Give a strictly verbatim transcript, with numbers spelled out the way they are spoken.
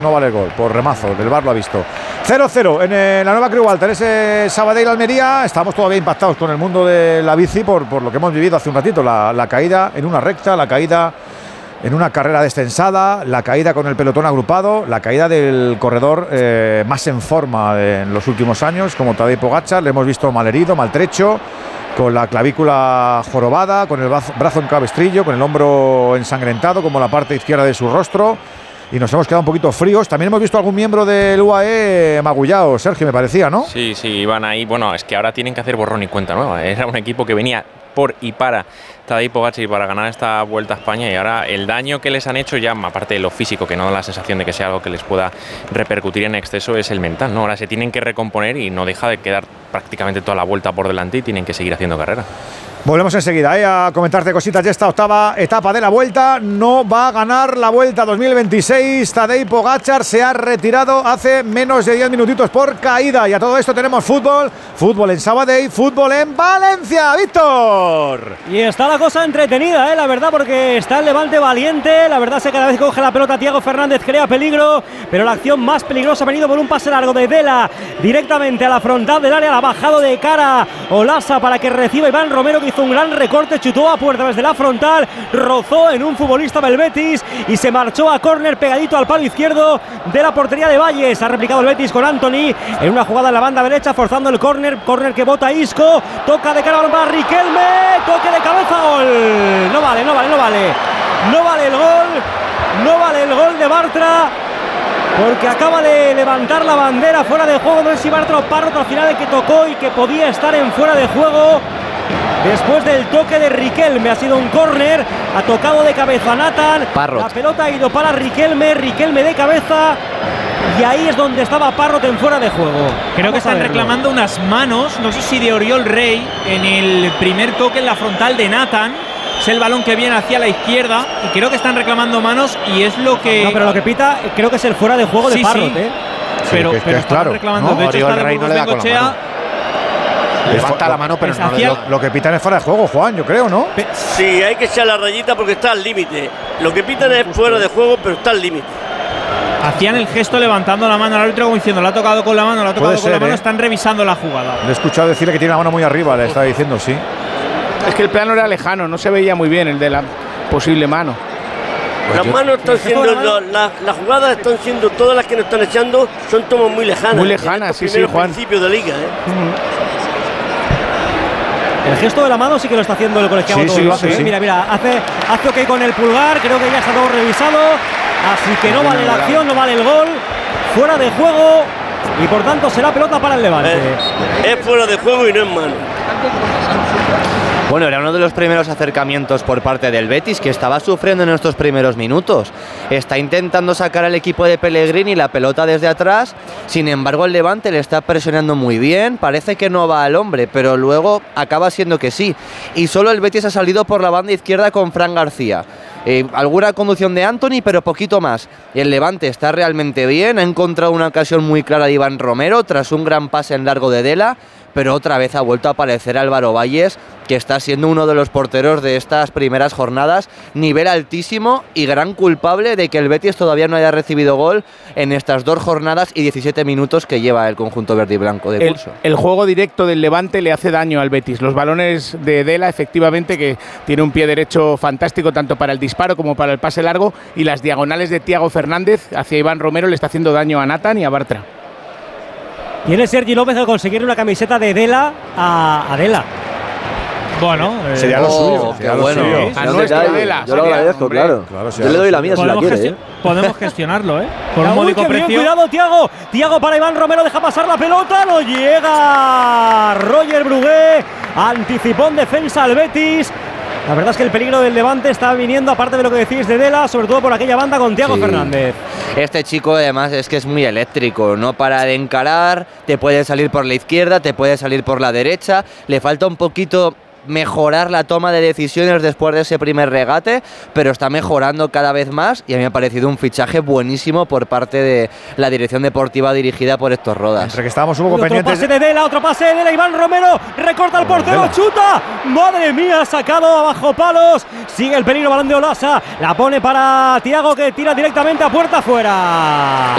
No vale el gol, por remazo, del V A R lo ha visto. cero cero en eh, la nueva Creu Alta, en ese Sabadell Almería. Estamos todavía impactados con el mundo de la bici por, por lo que hemos vivido hace un ratito. La, la caída en una recta, la caída en una carrera destensada, la caída con el pelotón agrupado, la caída del corredor eh, más en forma de, en los últimos años, como Tadej Pogačar. Le hemos visto malherido, maltrecho, con la clavícula jorobada, con el brazo en cabestrillo, con el hombro ensangrentado, como la parte izquierda de su rostro. Y nos hemos quedado un poquito fríos. También hemos visto algún miembro del U A E magullado, Sergio, me parecía, ¿no? Sí, sí, iban ahí. Bueno, es que ahora tienen que hacer borrón y cuenta nueva. Era un equipo que venía por y para Tadej Pogačar para ganar esta Vuelta a España, y ahora el daño que les han hecho ya, aparte de lo físico, que no da la sensación de que sea algo que les pueda repercutir en exceso, es el mental, ¿no? Ahora se tienen que recomponer y no deja de quedar prácticamente toda la vuelta por delante y tienen que seguir haciendo carrera. Volvemos enseguida ¿eh? a comentarte cositas de esta octava etapa de la Vuelta. No va a ganar la Vuelta dos mil veintiséis. Tadej Pogačar se ha retirado hace menos de diez minutitos por caída. Y a todo esto tenemos fútbol. Fútbol en Sabadell, fútbol en Valencia. ¡Víctor! Y está la cosa entretenida, ¿eh? La verdad, porque está el Levante valiente. La verdad es que cada vez que coge la pelota Thiago Fernández crea peligro. Pero la acción más peligrosa ha venido por un pase largo de Dela directamente a la frontal del área. La ha bajado de cara Olasa para que reciba Iván Romero, que hizo un gran recorte, chutó a puerta desde la frontal, rozó en un futbolista del Betis y se marchó a córner pegadito al palo izquierdo de la portería de Valles. Ha replicado el Betis con Antony en una jugada en la banda derecha, forzando el córner, córner que bota Isco, toca de cara para Riquelme, toque de cabeza, gol. No vale, no vale, no vale. No vale el gol, no vale el gol de Bartra, porque acaba de levantar la bandera fuera de juego. No sé si Bartra o Parrot al final el que tocó y que podía estar en fuera de juego. Después del toque de Riquelme, ha sido un córner, ha tocado de cabeza Nathan, Parrot. La pelota ha ido para Riquelme, Riquelme de cabeza, y ahí es donde estaba Parrot en fuera de juego. Creo Vamos que están reclamando unas manos, no sé si de Oriol Rey, en el primer toque en la frontal de Nathan. Es el balón que viene hacia la izquierda y creo que están reclamando manos, y es lo que… No, pero lo que pita creo que es el fuera de juego de sí, Parrot, sí. ¿eh? Pero, sí, que, pero que es claro, reclamando, ¿no? de hecho Oriol está Rey no le da con la mano. Levanta la mano, pero no, lo, lo que pitan es fuera de juego, Juan, yo creo, ¿no? Sí, hay que echar la rayita porque está al límite. Lo que pitan es fuera de juego, pero está al límite. Hacían el gesto levantando la mano al árbitro como diciendo, la ha tocado con la mano, la ha tocado con ser, la mano, ¿eh? Están revisando la jugada. Le he escuchado decirle que tiene la mano muy arriba, le está diciendo, sí. Es que el plano era lejano, no se veía muy bien el de la posible mano. Pues las yo, manos están siendo, la, la, las jugadas están siendo, todas las que nos están echando, son tomas muy lejanas. Muy lejanas, sí, sí, Juan. Principio de liga, ¿eh? Uh-huh. El gesto de la mano sí que lo está haciendo el colegiado. Sí, todo sí, lo sí, hace, sí. ¿eh? Mira, mira, hace, hace ok con el pulgar, creo que ya está todo revisado. Así que no vale la acción, no vale el gol. Fuera de juego y por tanto será pelota para el Levante. Es, es fuera de juego y no es mano. Bueno, era uno de los primeros acercamientos por parte del Betis, que estaba sufriendo en estos primeros minutos. Está intentando sacar al equipo de Pellegrini la pelota desde atrás. Sin embargo, el Levante le está presionando muy bien. Parece que no va al hombre, pero luego acaba siendo que sí. Y solo el Betis ha salido por la banda izquierda con Fran García. Eh, alguna conducción de Antony, pero poquito más. El Levante está realmente bien. Ha encontrado una ocasión muy clara de Iván Romero tras un gran pase en largo de Dela. Pero otra vez ha vuelto a aparecer Álvaro Valles, que está siendo uno de los porteros de estas primeras jornadas, nivel altísimo y gran culpable de que el Betis todavía no haya recibido gol en estas dos jornadas y diecisiete minutos que lleva el conjunto verde y blanco de el, curso. El juego directo del Levante le hace daño al Betis. Los balones de Dela, efectivamente, que tiene un pie derecho fantástico tanto para el disparo como para el pase largo, y las diagonales de Thiago Fernández hacia Iván Romero le está haciendo daño a Nathan y a Bartra. Tiene Sergi López al conseguir una camiseta de Dela a, a Dela. Bueno, eh, sería lo suyo. Oh, sería lo bueno. Suyo. A nuestra Dela. Yo lo agradezco, hombre. Claro. claro si Yo le doy la mía si la quiere. ¿eh? Podemos gestionarlo, ¿eh? Por un módico precio. Bien, cuidado, Thiago. Thiago para Iván Romero, deja pasar la pelota. No llega. Roger Brugué anticipó en defensa al Betis. La verdad es que el peligro del Levante está viniendo, aparte de lo que decís de Dela, sobre todo por aquella banda con Thiago sí. Fernández. Este chico además es que es muy eléctrico, no para de encarar, te puede salir por la izquierda, te puede salir por la derecha, le falta un poquito mejorar la toma de decisiones después de ese primer regate, pero está mejorando cada vez más y a mí me ha parecido un fichaje buenísimo por parte de la dirección deportiva dirigida por Héctor Rodas. Entre que estábamos un poco otro pendientes. Otro pase de Dela, otro pase de Dela, Iván Romero recorta el portero, chuta. Madre mía, sacado abajo palos. Sigue el peligro, balón de Olasa. La pone para Thiago, que tira directamente a puerta afuera.